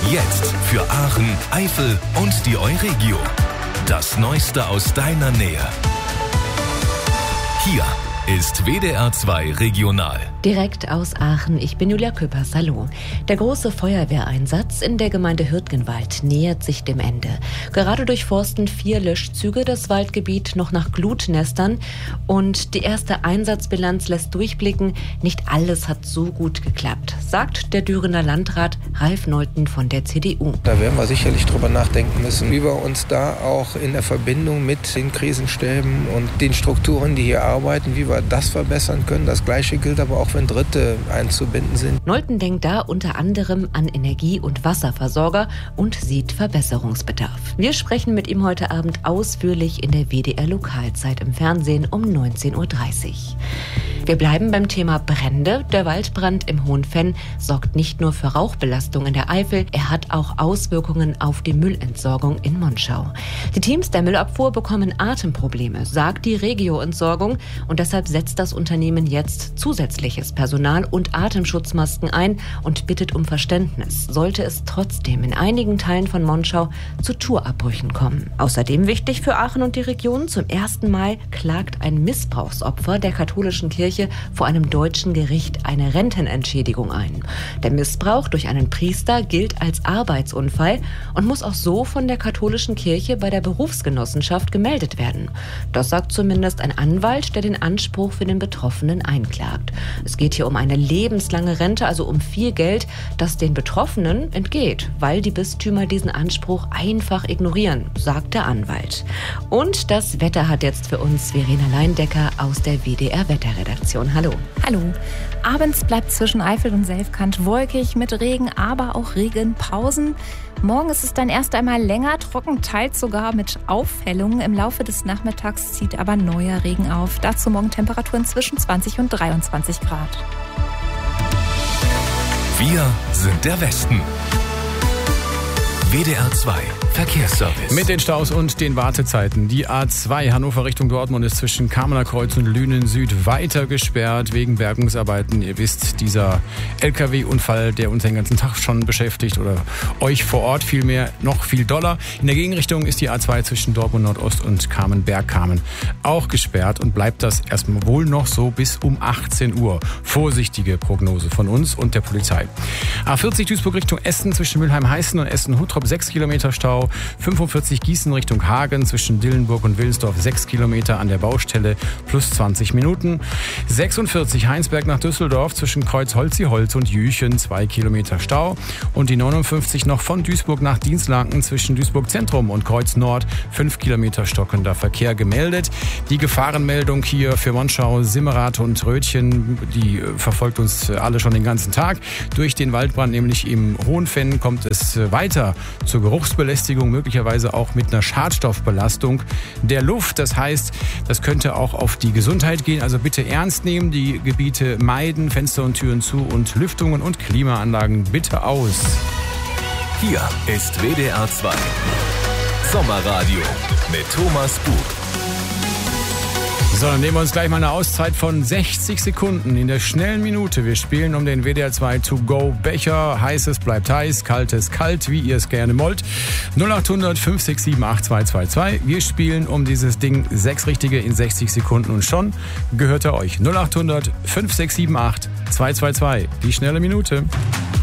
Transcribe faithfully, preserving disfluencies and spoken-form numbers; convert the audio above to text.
Jetzt für Aachen, Eifel und die Euregio. Das Neueste aus deiner Nähe. Hier ist W D R zwei Regional. Direkt aus Aachen, ich bin Julia Küppers, hallo. Der große Feuerwehreinsatz in der Gemeinde Hürtgenwald nähert sich dem Ende. Gerade durchforsten vier Löschzüge das Waldgebiet noch nach Glutnestern und die erste Einsatzbilanz lässt durchblicken, nicht alles hat so gut geklappt, sagt der Dürener Landrat Ralf Neuten von der C D U. Da werden wir sicherlich drüber nachdenken müssen, wie wir uns da auch in der Verbindung mit den Krisenstäben und den Strukturen, die hier arbeiten, wie wir das verbessern können. Das Gleiche gilt aber auch, wenn Dritte einzubinden sind. Neuten denkt da unter anderem an Energie- und Wasserversorger und sieht Verbesserungsbedarf. Wir sprechen mit ihm heute Abend ausführlich in der W D R-Lokalzeit im Fernsehen um neunzehn Uhr dreißig. Wir bleiben beim Thema Brände. Der Waldbrand im Hohenfenn sorgt nicht nur für Rauchbelastung in der Eifel, er hat auch Auswirkungen auf die Müllentsorgung in Monschau. Die Teams der Müllabfuhr bekommen Atemprobleme, sagt die Regio-Entsorgung, und deshalb setzt das Unternehmen jetzt zusätzliches Personal und Atemschutzmasken ein und bittet um Verständnis, sollte es trotzdem in einigen Teilen von Monschau zu Tourabbrüchen kommen. Außerdem wichtig für Aachen und die Region: zum ersten Mal klagt ein Missbrauchsopfer der katholischen Kirche vor einem deutschen Gericht eine Rentenentschädigung ein. Der Missbrauch durch einen Priester gilt als Arbeitsunfall und muss auch so von der katholischen Kirche bei der Berufsgenossenschaft gemeldet werden. Das sagt zumindest ein Anwalt, der den Anspruch für den Betroffenen einklagt. Es geht hier um eine lebenslange Rente, also um viel Geld, das den Betroffenen entgeht, weil die Bistümer diesen Anspruch einfach ignorieren, sagt der Anwalt. Und das Wetter hat jetzt für uns Verena Leindecker aus der W D R-Wetterredaktion. Hallo. Hallo. Abends bleibt zwischen Eifel und Selfkant wolkig mit Regen, aber auch Regenpausen. Morgen ist es dann erst einmal länger trocken, teils sogar mit Aufhellungen. Im Laufe des Nachmittags zieht aber neuer Regen auf. Dazu morgen Temperaturen zwischen zwanzig und dreiundzwanzig Grad. Wir sind der Westen. W D R zwei Verkehrsservice. Mit den Staus und den Wartezeiten. Die A zwei Hannover Richtung Dortmund ist zwischen Kamener Kreuz und Lünen Süd weiter gesperrt wegen Bergungsarbeiten. Ihr wisst, dieser L K W-Unfall, der uns den ganzen Tag schon beschäftigt, oder euch vor Ort vielmehr noch viel doller. In der Gegenrichtung ist die A zwei zwischen Dortmund Nordost und Kamen-Bergkamen auch gesperrt und bleibt das erstmal wohl noch so bis um achtzehn Uhr. Vorsichtige Prognose von uns und der Polizei. A vierzig Duisburg Richtung Essen zwischen Mülheim-Heißen und Essen-Huttrop sechs Kilometer Stau. fünfundvierzig Gießen Richtung Hagen zwischen Dillenburg und Wilnsdorf sechs Kilometer an der Baustelle plus zwanzig Minuten. sechsundvierzig Heinsberg nach Düsseldorf zwischen Kreuz Holzi-Holz und Jüchen zwei Kilometer Stau. Und die neunundfünfzig noch von Duisburg nach Dienstlaken zwischen Duisburg Zentrum und Kreuz Nord fünf Kilometer stockender Verkehr gemeldet. Die Gefahrenmeldung hier für Monschau, Simmerath und Rötchen, die verfolgt uns alle schon den ganzen Tag. Durch den Waldbrand nämlich im Hohenfenn kommt es weiter zur Geruchsbelästigung, möglicherweise auch mit einer Schadstoffbelastung der Luft. Das heißt, das könnte auch auf die Gesundheit gehen. Also bitte ernst nehmen, die Gebiete meiden, Fenster und Türen zu und Lüftungen und Klimaanlagen bitte aus. Hier ist W D R zwei Sommerradio mit Thomas Bug. So, dann nehmen wir uns gleich mal eine Auszeit von sechzig Sekunden in der schnellen Minute. Wir spielen um den W D R zwei To-Go-Becher. Heißes bleibt heiß, kaltes kalt, wie ihr es gerne wollt. null acht hundert fünf sechs sieben acht zwei zwei zwei. Wir spielen um dieses Ding sechs Richtige in sechzig Sekunden und schon gehört er euch. null acht hundert fünf sechs sieben acht zwei zwei zwei. Die schnelle Minute.